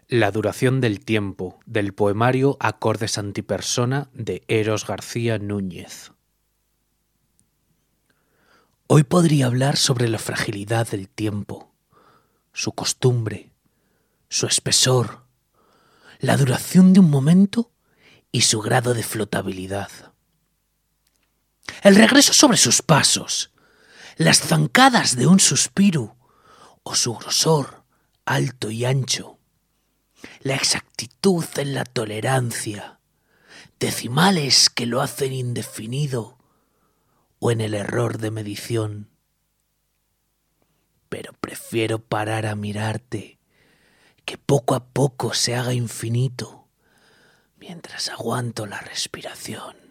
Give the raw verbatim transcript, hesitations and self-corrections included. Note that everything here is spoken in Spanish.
La duración del tiempo, del poemario Acordes antipersona de Eros García Núñez. Hoy podría hablar sobre la fragilidad del tiempo, su costumbre, su espesor, la duración de un momento y su grado de flotabilidad. El regreso sobre sus pasos, las zancadas de un suspiro o su grosor alto y ancho, la exactitud en la tolerancia, decimales que lo hacen indefinido o en el error de medición. Pero prefiero parar a mirarte, que poco a poco se haga infinito, mientras aguanto la respiración.